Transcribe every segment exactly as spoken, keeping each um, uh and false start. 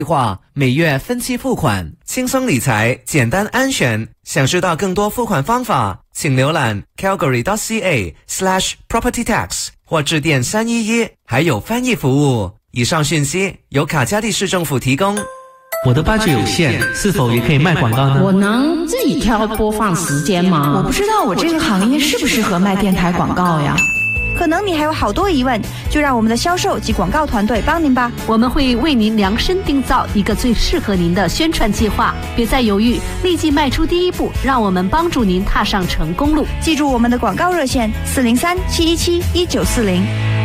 划每月分期付款，轻松理财，简单安全。想知道更多付款方法，请浏览 calgary dot c a slash property tax 或致电三一一，还有翻译服务。以上讯息由卡加利市政府提供。 我的budget有限，是否也可以卖广告呢？ 我能自己挑播放时间吗？ 我不知道我这个行业适不适合卖电台广告呀。 可能你还有好多疑问，就让我们的销售及广告团队帮您吧。 我们会为您量身定造一个最适合您的宣传计划，别再犹豫，立即迈出第一步，让我们帮助您踏上成功路。 记住我们的广告热线四零三七一七一九四零。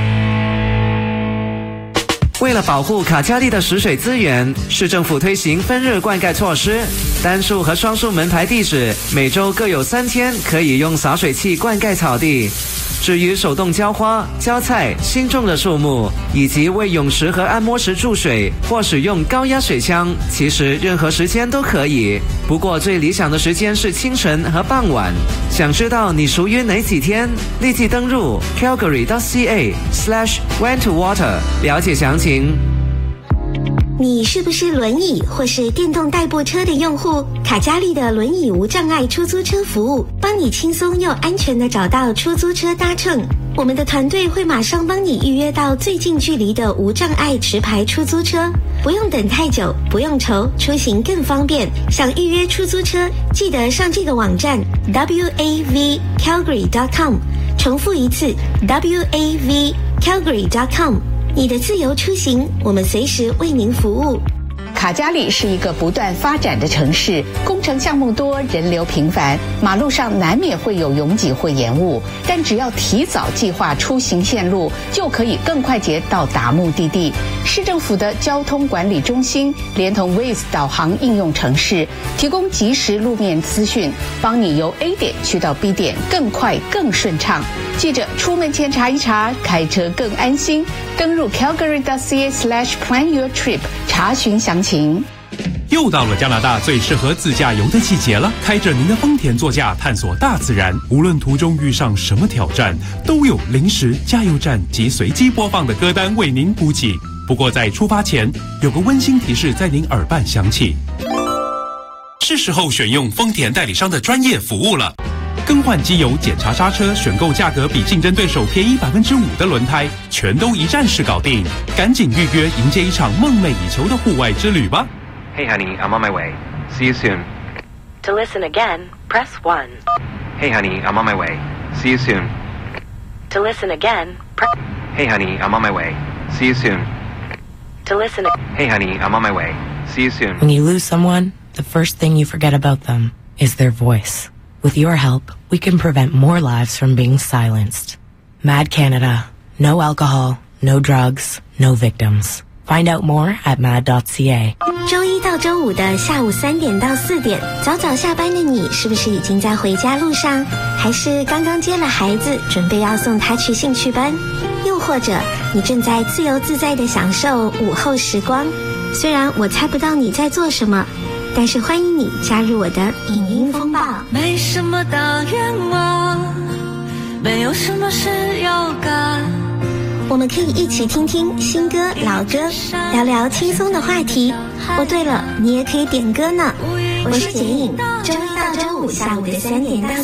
为了保护卡加利的食水资源，市政府推行分日灌溉措施，单数和双数门牌地址每周各有三天可以用洒水器灌溉草地。至于手动浇花、浇菜、新种的树木，以及为泳池和按摩池注水或使用高压水枪，其实任何时间都可以。不过最理想的时间是清晨和傍晚。想知道你属于哪几天？立即登入 calgary dot c a slash when to water 了解详情。 你是不是轮椅或是电动代步车的用户？卡加利的轮椅无障碍出租车服务，帮你轻松又安全地找到出租车搭乘。我们的团队会马上帮你预约到最近距离的无障碍持牌出租车，不用等太久，不用愁，出行更方便。想预约出租车，记得上这个网站 w a v calgary dot com， 重复一次 w a v calgary dot com。你的自由出行，我们随时为您服务。 卡加利是一个不断发展的城市，工程项目多，人流频繁，马路上难免会有拥挤或延误，但只要提早计划出行线路，就可以更快捷到达目的地。市政府的交通管理中心连同 Waze 导航应用程式，提供即时路面资讯，帮你由 A 点去到 B 点更快更顺畅。记着出门前查一查，开车更安心。登入 calgary dot c a slash plan your trip 查询详情。 又到了加拿大最适合自驾游的季节了，开着您的丰田座驾探索大自然，无论途中遇上什么挑战，都有临时加油站及随机播放的歌单为您补给。不过在出发前，有个温馨提示在您耳畔响起，是时候选用丰田代理商的专业服务了。更换机油、检查刹车、选购价格比竞争对手便宜百分之五的轮胎，全都一站式搞定。赶紧预约，迎接一场梦寐以求的户外之旅吧。 Hey honey, I'm on my way. See you soon. To listen again, press one. Hey honey, I'm on my way. See you soon. To listen again, press... Hey honey, I'm on my way. See you soon. To listen... Hey honey, I'm on my way. See you soon. When you lose someone, the first thing you forget about them is their voice. With your help, we can prevent more lives from being silenced. Mad Canada. No alcohol, no drugs, no victims. Find out more at mad dot c a. 周一到周五的下午三点到四点，早早下班的你是不是已经在回家路上？还是刚刚接了孩子，准备要送他去兴趣班？又或者你正在自由自在地享受午后时光？虽然我猜不到你在做什么，但是欢迎你加入我的影音风暴。 没什么大愿望，没有什么事要干， 我们可以一起听听新歌老歌，聊聊轻松的话题。哦对了，你也可以点歌呢。我是简影，周一到周五下午的三点到